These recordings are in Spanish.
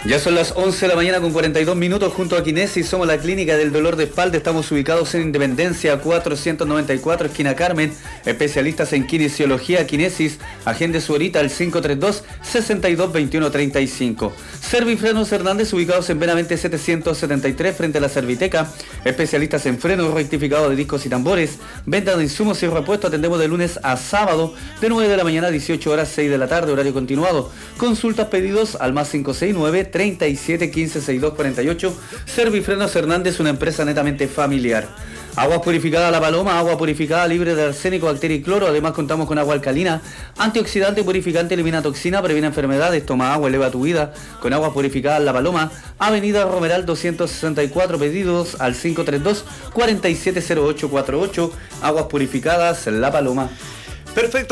Ya son las 11 de la mañana con 42 minutos junto a Kinesis. Somos la clínica del dolor de espalda. Estamos ubicados en Independencia 494, esquina Carmen. Especialistas en kinesiología. Kinesis. Agende su horita al 532-622135. Servifrenos Hernández, ubicados en Benavente 773 frente a la Serviteca. Especialistas en frenos, rectificado de discos y tambores. Venta de insumos y repuestos. Atendemos de lunes a sábado de 9 de la mañana a 18 horas 6 de la tarde, horario continuado. Consultas, pedidos al más 569 37 15 62 48. Servifrenos Hernández, una empresa netamente familiar. Aguas purificadas La Paloma, agua purificada libre de arsénico, bacteria y cloro. Además contamos con agua alcalina, antioxidante, purificante, elimina toxina, previene enfermedades. Toma agua, eleva tu vida con aguas purificadas La Paloma. Avenida Romeral 264, pedidos al 532 470848. Aguas purificadas La Paloma. Perfecto.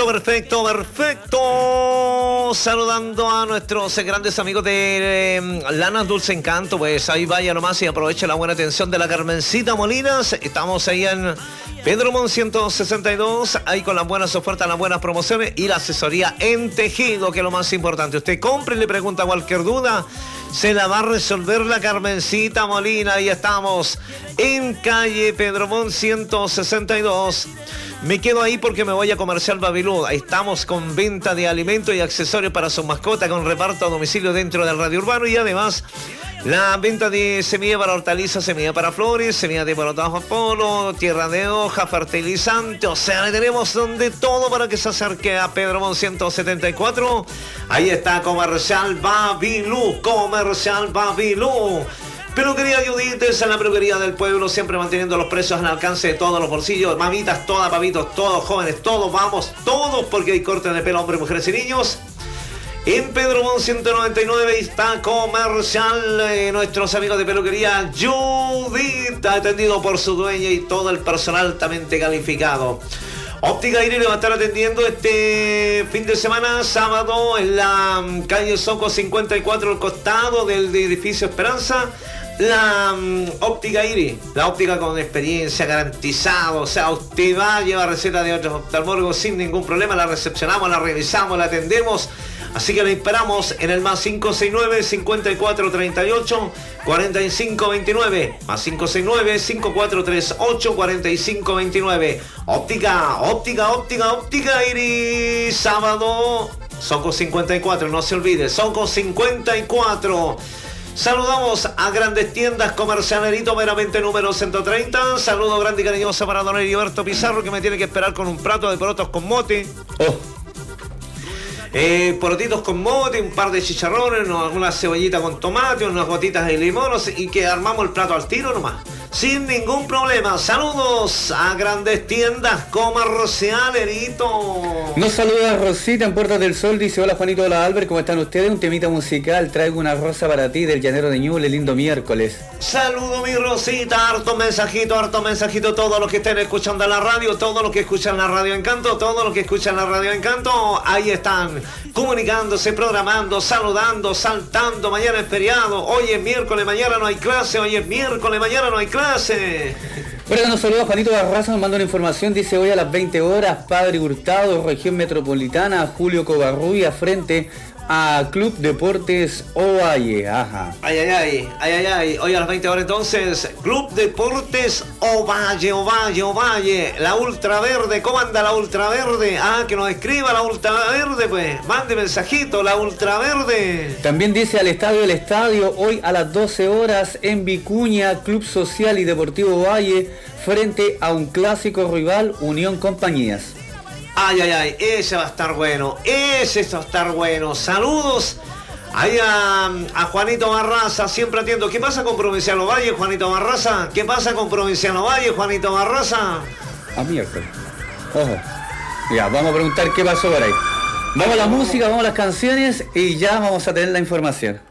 Saludando a nuestros grandes amigos de Lanas Dulce Encanto. Pues ahí vaya nomás y aproveche la buena atención de la Carmencita Molinas. Estamos ahí en Pedro Mon 162, ahí con las buenas ofertas, las buenas promociones y la asesoría en tejido, que es lo más importante. Usted compre y le pregunta cualquier duda, se la va a resolver la Carmencita Molina. Ahí estamos en calle Pedro Mon 162. Me quedo ahí porque me voy a Comercial Babilú. Ahí estamos con venta de alimentos y accesorios para su mascota, con reparto a domicilio dentro del radio urbano, y además la venta de semilla para hortalizas, semilla para flores, semilla de porotajo polo, tierra de hoja, fertilizante. O sea, le tenemos de todo para que se acerque a Pedro Mon 174. Ahí está Comercial Babilú. Peluquería Judith es la peluquería del pueblo, siempre manteniendo los precios al alcance de todos los bolsillos. Mamitas, todas, papitos, todos, jóvenes, todos, vamos, todos, porque hay cortes de pelo, hombres, mujeres y niños. En Pedro Mon 199 está Comercial, nuestros amigos de peluquería Judith, atendido por su dueña y todo el personal altamente calificado. Óptica Aire le va a estar atendiendo este fin de semana, sábado, en la calle Soco 54, al costado del edificio Esperanza. La Óptica Aire, la óptica con experiencia, garantizado. O sea, usted va, lleva receta de otros oftalmólogos sin ningún problema, la recepcionamos, la revisamos, la atendemos. Así que la esperamos en el más 569-5438-4529. Más 569-5438-4529. Óptica Aire. Sábado, Soco 54, no se olvide, Soco 54. Saludamos a Grandes Tiendas Comercialerito, meramente número 130. Saludo grande y cariñoso para don Heriberto Pizarro, que me tiene que esperar con un plato de porotos con mote. Porotitos con mote, un par de chicharrones, una cebollita con tomate, unas gotitas de limón, y que armamos el plato al tiro nomás, sin ningún problema. Saludos a Grandes Tiendas Comercialerito. Nos saluda Rosita en Puertas del Sol, dice: hola Juanito, hola Albert, ¿cómo están ustedes? Un temita musical, traigo una rosa para ti del Llanero de Ñuble, lindo miércoles. Saludo mi Rosita, harto mensajito, todos los que estén escuchando la radio, todos los que escuchan la Radio Encanto, ahí están, comunicándose, programando, saludando, saltando. Mañana es feriado, hoy es miércoles, mañana no hay clase, Bueno, nos saluda Juanito Barraza, nos manda una información, dice: hoy a las 20 horas, Padre Hurtado, región metropolitana, Julio Covarrubia, frente a Club Deportes Ovalle. Ajá. Ay. Hoy a las 20 horas entonces, Club Deportes Ovalle. La Ultraverde, ¿cómo anda la Ultraverde? Que nos escriba la Ultraverde, pues. Mande mensajito, la Ultraverde. También dice: al estadio del estadio, hoy a las 12 horas en Vicuña, Club Social y Deportivo Ovalle, frente a un clásico rival, Unión Compañías. Ese va a estar bueno. Saludos ahí a Juanito Barraza, siempre atiendo. ¿Qué pasa con Provinciano Valle, Juanito Barraza? Miércoles. Ojo. Ya, vamos a preguntar qué pasó por ahí. Vamos a la música, vamos a las canciones y ya vamos a tener la información.